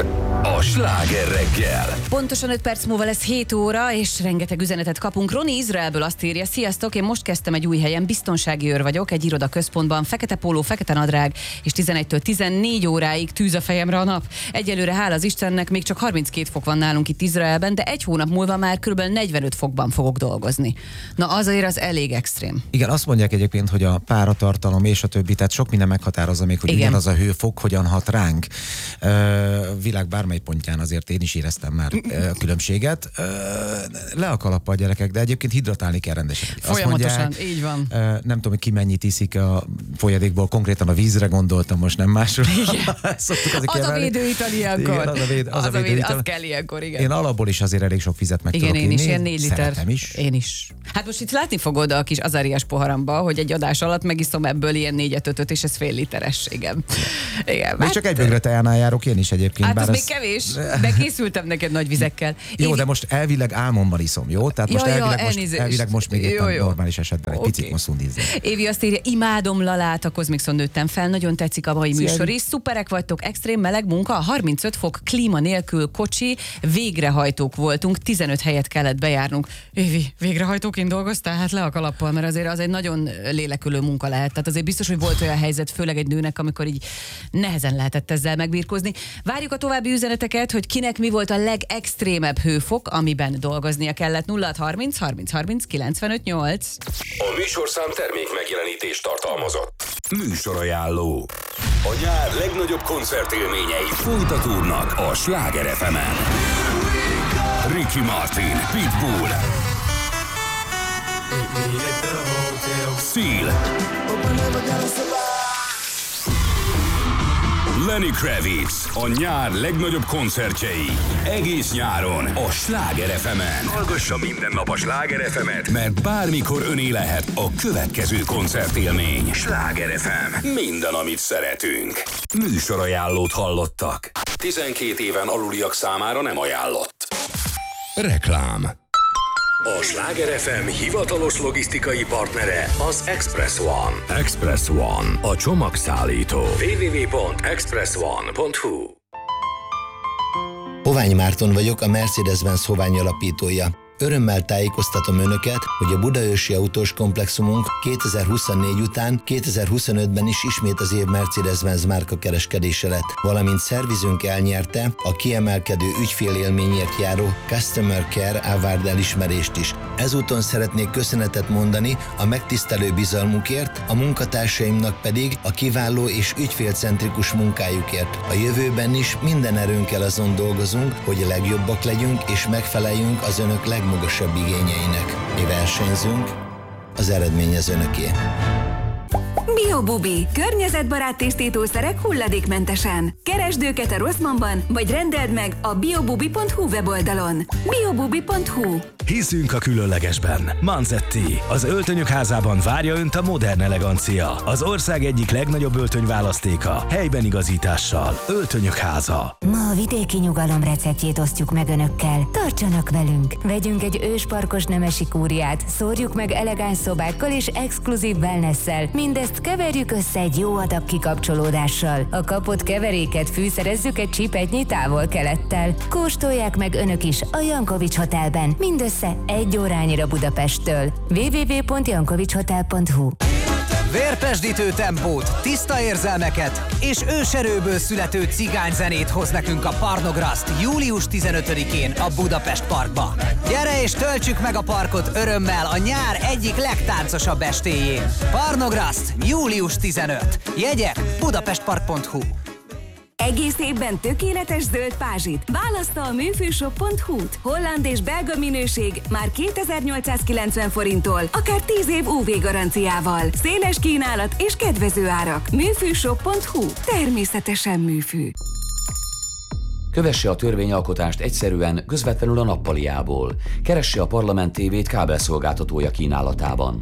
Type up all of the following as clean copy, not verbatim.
a sláger reggel. Pontosan 5 perc múlva lesz 7 óra, és rengeteg üzenetet kapunk. Roni Izraelből azt írja: sziasztok, én most kezdtem egy új helyen, biztonsági őr vagyok, egy irodaközpontban, fekete póló, fekete nadrág, és 11-től 14 óráig tűz a fejemre a nap. Egyelőre hála az Istennek még csak 32 fok van nálunk itt Izraelben, de egy hónap múlva már kb. 45 fokban fogok dolgozni. Na azért az elég extrém. Igen, azt mondják egyébként, hogy a páratartalom és a többi, tehát sok minden meghatározza még, hogy ugyanaz a hőfok hogyan hat ránk. Világ bármely pontján azért én is éreztem már különbséget. Le a kalappal, gyerekek, de egyébként hidratálni kell rendesen. Folyamatosan, mondják, így van. Nem tudom, hogy ki mennyit iszik a folyadékból, konkrétan a vízre gondoltam, most, nem másról. Az a védőital ilyenkor. Az a védőital. Az kell ilyenkor, igen. Én alapból is azért elég sok vizet meg tudok inni. Igen, én is, ilyen 4 liter. Szeretem is. Én is. Hát most itt látni fogod a kis azáriás poharamba, hogy egy adás alatt megiszom ebből ilyen 4-5, és ez fél literes, igen. Még csak egy bögre teánál járok én is egyébként. Hát az még kevés, de készültem neked nagy vizekkel. Jó, de most elvileg álmomban iszom, jó? Tehát most elvileg most még éppen normális esetben egy picit moszundízzam. Évi azt írja: imádom Lalát, a Cosmixon nőttem fel, nagyon tetszik a mai műsor is, szuperek vagytok, extrém meleg munka, 35 fok, klíma nélkül kocsi, végrehajtók voltunk, 15 helyet kellett bejárnunk. Évi, végrehajtóként dolgoztál? Hát le a kalappal, mert azért az egy nagyon lélekülő munka lehet. Tehát azért biztos, hogy volt olyan helyzet, főleg egy nőnek, amikor így nehezen lehetett ezzel megbirkózni. Várjuk a további üzeneteket, hogy kinek mi volt a legextrémebb hőfok, amiben dolgoznia kellett. 0630 30 30 95 8. A műsorszám termék megjelenítést tartalmazott. Műsorajánló. A nyár legnagyobb koncertélményei folytatódnak a Sláger FM-en. Ricky Martin, Pitbull, Seal, Lenny Kravitz, a nyár legnagyobb koncertjei. Egész nyáron a Sláger FM-en. Hallgassa minden nap a Sláger FM-et, mert bármikor öné lehet a következő koncertélmény. Sláger FM. Minden, amit szeretünk. Műsorajánlót hallottak. 12 éven aluliak számára nem ajánlott. Reklám. A Sláger FM hivatalos logisztikai partnere az Express One. Express One, a csomagszállító. www.expressone.hu. Hovány Márton vagyok, a Mercedes-Benz Hovány alapítója. Örömmel tájékoztatom Önöket, hogy a budaörsi autós komplexumunk 2024 után 2025-ben is ismét az év Mercedes-Benz márka kereskedése lett, valamint szervizünk elnyerte a kiemelkedő ügyfélélményért járó Customer Care Award elismerést is. Ezúton szeretnék köszönetet mondani a megtisztelő bizalmukért, a munkatársaimnak pedig a kiváló és ügyfélcentrikus munkájukért. A jövőben is minden erőnkkel azon dolgozunk, hogy a legjobbak legyünk és megfeleljünk az Önök legmagasabb igényeinek. Mi versenyzünk, az eredmény az Önöké. Biobubi. Környezetbarát tisztítószerek hulladékmentesen. Keresd őket a Rossmannban, vagy rendeld meg a biobubi.hu weboldalon. biobubi.hu. Hiszünk a különlegesben. Manzetti, az öltönyök házában várja Önt a modern elegancia. Az ország egyik legnagyobb öltönyválasztéka, helyben igazítással. Öltönyök háza. Ma a vidéki nyugalom receptjét osztjuk meg Önökkel. Tartsanak velünk! Vegyünk egy ősparkos nemesi kúriát, szórjuk meg elegáns szobákkal és exkluzív wellnesszel. Mindezt keverjük össze egy jó adag kikapcsolódással. A kapott keveréket fűszerezzük egy csipetnyi távol-kelettel. Kóstolják meg Önök is a Jankovics Hotelben. Mindössze 1 órányira Budapesttől. www.jankovicshotel.hu. Vérpesdítő tempót, tiszta érzelmeket és őserőből születő cigányzenét hoz nekünk a Parnograszt július 15-én a Budapest Parkba. Gyere és töltsük meg a parkot örömmel a nyár egyik legtáncosabb estéjén. Parnograszt július 15. Jegyek budapestpark.hu. Egész évben tökéletes zöld pázsit. Választa a műfűshop.hu-t. Holland és belga minőség már 2890 forinttól, akár 10 év UV garanciával. Széles kínálat és kedvező árak. Műfűshop.hu. Természetesen műfű. Kövesse a törvényalkotást egyszerűen, közvetlenül a nappaliából. Keresse a Parlament TV-t kábelszolgáltatója kínálatában.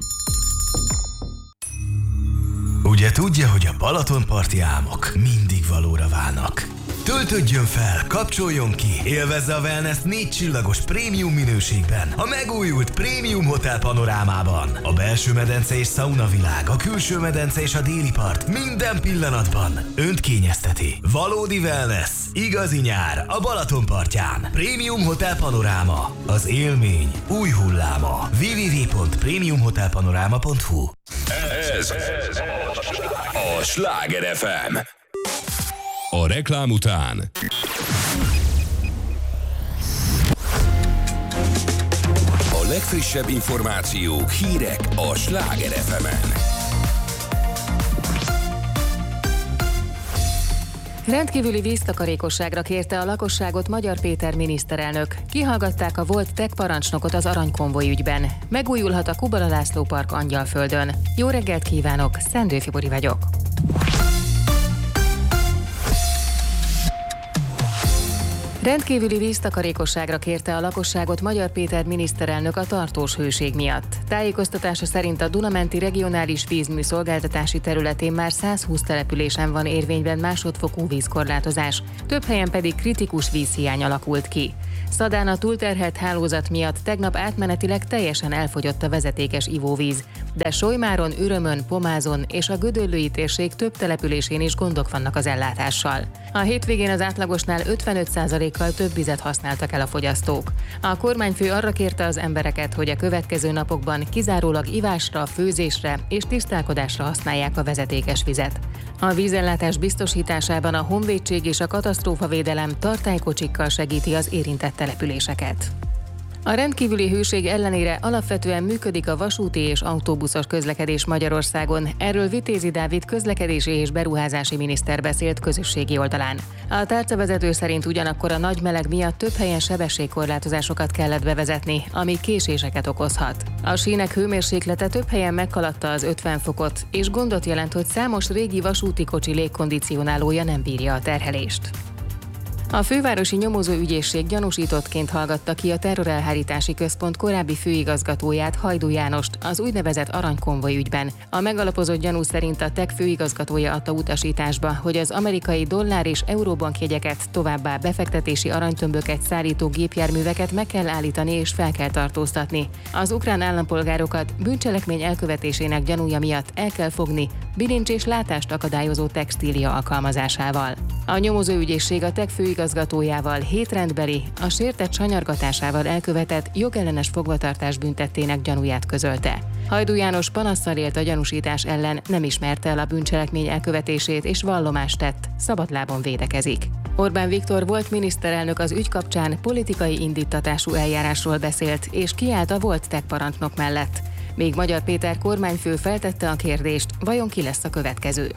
Ugye tudja, hogy a Balatonparti álmok mindig valóra válnak. Töltődjön fel, kapcsoljon ki, élvezze a wellness 4 csillagos prémium minőségben, a megújult Prémium Hotel panorámában. A belső medence és szaunavilág, a külső medence és a déli part minden pillanatban önt kényezteti. Valódi wellness, igazi nyár a Balaton partján. Prémium Hotel Panoráma, az élmény új hulláma. www.premiumhotelpanorama.hu. Ez a Sláger FM. A reklám után a legfrissebb információk, hírek a Sláger FM-en. Rendkívüli víztakarékosságra kérte a lakosságot Magyar Péter miniszterelnök. Kihallgatták a volt tech parancsnokot az aranykonvoj ügyben. Megújulhat a Kubala László Park Angyalföldön. Jó reggelt kívánok, Szendő Fibori vagyok. Rendkívüli víztakarékosságra kérte a lakosságot Magyar Péter miniszterelnök a tartós hőség miatt. Tájékoztatása szerint a Duna-menti regionális vízmű szolgáltatási területén már 120 településen van érvényben másodfokú vízkorlátozás, több helyen pedig kritikus vízhiány alakult ki. Szadán a túlterhelt hálózat miatt tegnap átmenetileg teljesen elfogyott a vezetékes ivóvíz, de Solymáron, Ürömön, Pomázon és a Gödöllői térség több településén is gondok vannak az ellátással. A hétvégén az átlagosnál 55%-kal több vizet használtak el a fogyasztók. A kormányfő arra kérte az embereket, hogy a következő napokban kizárólag ivásra, főzésre és tisztálkodásra használják a vezetékes vizet. A vízellátás biztosításában a Honvédség és a katasztrófavédelem tartálykocsikkal segíti az érintett településeket. A rendkívüli hőség ellenére alapvetően működik a vasúti és autóbuszos közlekedés Magyarországon. Erről Vitézi Dávid közlekedési és beruházási miniszter beszélt közösségi oldalán. A tárcavezető szerint ugyanakkor a nagy meleg miatt több helyen sebességkorlátozásokat kellett bevezetni, ami késéseket okozhat. A sínek hőmérséklete több helyen meghaladta az 50 fokot, és gondot jelent, hogy számos régi vasúti kocsi légkondicionálója nem bírja a terhelést. A fővárosi nyomozóügyészség gyanúsítottként hallgatta ki a Terrorelhárítási Központ korábbi főigazgatóját, Hajdú Jánost az úgynevezett aranykonvoj ügyben. A megalapozott gyanú szerint a TEK főigazgatója adta utasításba, hogy az amerikai dollár és euróbank jegyeket, továbbá befektetési aranytömböket szállító gépjárműveket meg kell állítani és fel kell tartóztatni. Az ukrán állampolgárokat bűncselekmény elkövetésének gyanúja miatt el kell fogni, bilincs és látást akadályozó textília alkalmazásával. A nyomozóügyészség a TEK főigazgatójával hétrendbeli, a sértett sanyargatásával elkövetett jogellenes fogvatartás büntettének gyanúját közölte. Hajdú János panasszal élt a gyanúsítás ellen, nem ismerte el a bűncselekmény elkövetését és vallomást tett, szabadlábon védekezik. Orbán Viktor volt miniszterelnök az ügy kapcsán politikai indíttatású eljárásról beszélt, és kiállt a volt tech parancsnok mellett. Még Magyar Péter kormányfő feltette a kérdést, vajon ki lesz a következő.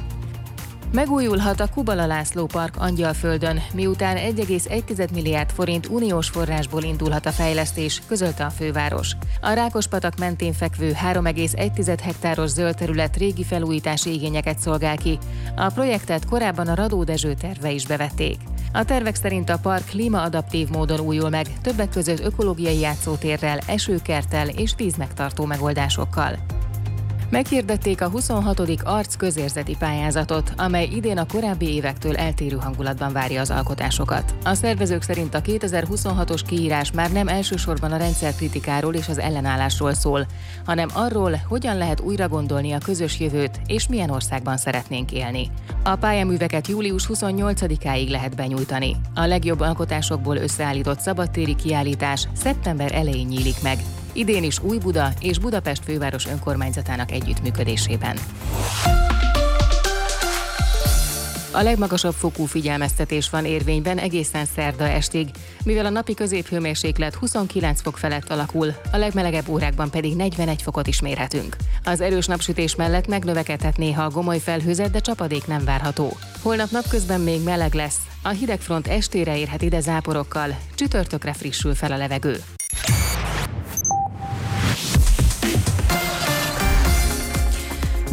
Megújulhat a Kubala László Park Angyalföldön, miután 1,1 milliárd forint uniós forrásból indulhat a fejlesztés, közölte a főváros. A Rákospatak mentén fekvő 3,1 hektáros zöld terület régi felújítási igényeket szolgál ki. A projektet korábban a Radó Dezső terve is bevették. A tervek szerint a park klímaadaptív módon újul meg, többek között ökológiai játszótérrel, esőkerttel és vízmegtartó megoldásokkal. Meghirdették a 26. arc közérzeti pályázatot, amely idén a korábbi évektől eltérő hangulatban várja az alkotásokat. A szervezők szerint a 2026-os kiírás már nem elsősorban a rendszerkritikáról és az ellenállásról szól, hanem arról, hogyan lehet újra gondolni a közös jövőt és milyen országban szeretnénk élni. A pályaműveket július 28-áig lehet benyújtani. A legjobb alkotásokból összeállított szabadtéri kiállítás szeptember elején nyílik meg. Idén is Újbuda és Budapest főváros önkormányzatának együttműködésében. A legmagasabb fokú figyelmeztetés van érvényben egészen szerda estig, mivel a napi középhőmérséklet 29 fok felett alakul, a legmelegebb órákban pedig 41 fokot is mérhetünk. Az erős napsütés mellett megnövekedhet néha a gomoly felhőzet, de csapadék nem várható. Holnap napközben még meleg lesz, a hidegfront estére érhet ide záporokkal, csütörtökre frissül fel a levegő.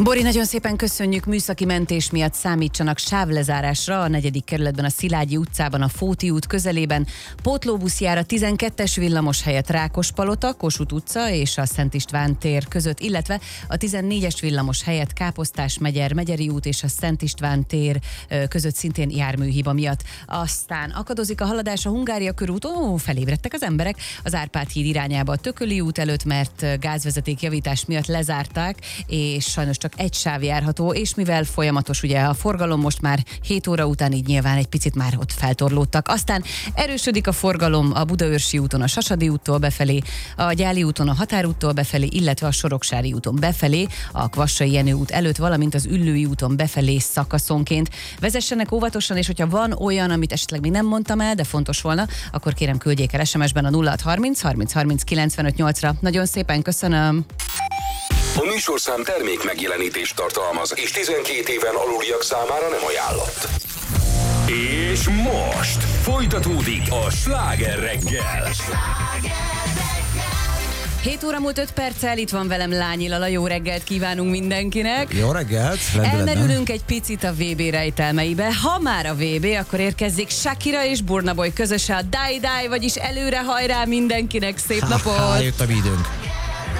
Bori, nagyon szépen köszönjük, műszaki mentés miatt számítsanak sávlezárásra a 4. kerületben, a Szilágyi utcában, a Fóti út közelében. Pótlóbusz jár a 12-es villamos helyett Rákospalota, Kossuth utca és a Szent István tér között, illetve a 14-es villamos helyett Káposztás megyer, Megyeri út és a Szent István tér között szintén járműhiba miatt. Aztán akadozik a haladás a Hungária körúton, felébredtek az emberek az Árpád híd irányába a Tököli út előtt, mert gázvezeték javítás miatt lezárták, és sajnos csak egy sáv járható, és mivel folyamatos ugye a forgalom most már 7 óra után, így nyilván egy picit már ott feltorlódtak. Aztán erősödik a forgalom a Budaörsi úton a Sasadi úttól befelé, a Gyáli úton a Határúttól befelé, illetve a Soroksári úton befelé, a Kvassai Jenő út előtt, valamint az Üllői úton befelé szakaszonként. Vezessenek óvatosan, és hogyha van olyan, amit esetleg még nem mondtam el, de fontos volna, akkor kérem küldjék el SMS-ben a 0630 30 30 95 8-ra. Nagyon szépen köszönöm! A műsorszám termék megjelenítést tartalmaz, és 12 éven aluliak számára nem ajánlott. És most folytatódik a Sláger reggel. 7 óra múlt 5 perccel, itt van velem Lányi Lala, jó reggelt kívánunk mindenkinek. Jó reggelt! Elmerülünk egy picit a VB rejtelmeibe. Ha már a VB, akkor érkezik Shakira és Burna Boy közösen a Die Die, vagyis előre hajrá mindenkinek, szép napot! Jött a mi időnk.